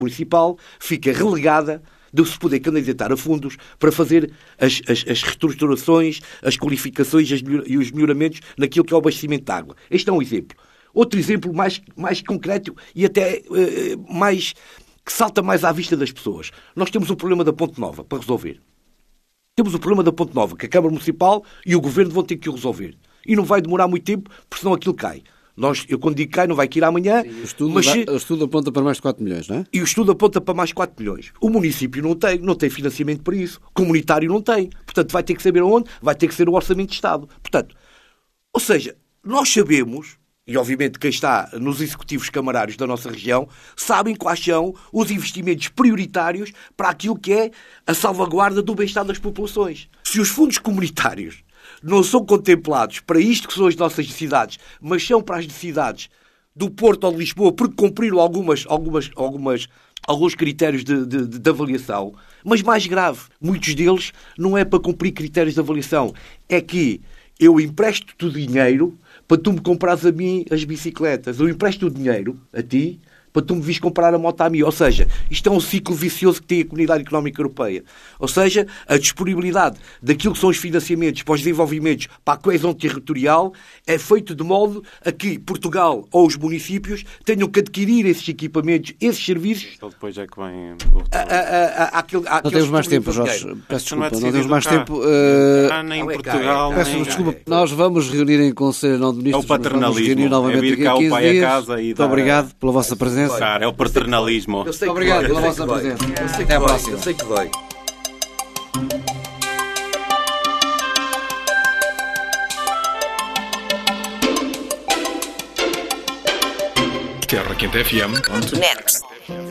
municipal fica relegada de se poder candidatar a fundos para fazer as reestruturações, as qualificações e os melhoramentos naquilo que é o abastecimento de água. Este é um exemplo. Outro exemplo mais concreto e até que salta mais à vista das pessoas. Nós temos o problema da Ponte Nova para resolver. Temos o problema da Ponte Nova, que a Câmara Municipal e o Governo vão ter que o resolver. E não vai demorar muito tempo, porque senão aquilo cai. Eu quando digo cai, não vai cair amanhã. Sim, o estudo aponta para mais de 4 milhões, não é? E o estudo aponta para mais de 4 milhões. O município não tem financiamento para isso. O comunitário não tem. Portanto, vai ter que saber onde, vai ter que ser o Orçamento de Estado. Portanto, ou seja, nós sabemos, e obviamente quem está nos executivos camarários da nossa região, sabem quais são os investimentos prioritários para aquilo que é a salvaguarda do bem-estar das populações. Se os fundos comunitários não são contemplados para isto que são as nossas necessidades, mas são para as necessidades do Porto ou de Lisboa, porque cumpriram alguns critérios de avaliação, mas mais grave, muitos deles não é para cumprir critérios de avaliação, é que eu empresto-te o dinheiro para tu me comprares a mim as bicicletas, eu empresto o dinheiro a ti para tu me vires comprar a moto a mim. Ou seja, isto é um ciclo vicioso que tem a Comunidade Económica Europeia. Ou seja, a disponibilidade daquilo que são os financiamentos para os desenvolvimentos, para a coesão territorial, é feito de modo a que Portugal ou os municípios tenham que adquirir esses equipamentos, esses serviços. Então depois é que vem... Não temos mais tempo, Jorge. Peço desculpa, não temos mais tempo. Nem em Portugal, peço desculpa. Nós vamos reunir em Conselho Nacional de Ministros. É o paternalismo. Novamente vir cá o pai a casa e muito obrigado pela vossa presença. Cara, é o paternalismo. Muito obrigado pela vossa presença. Até à próxima. Eu sei que dói. TerraQuente FM.net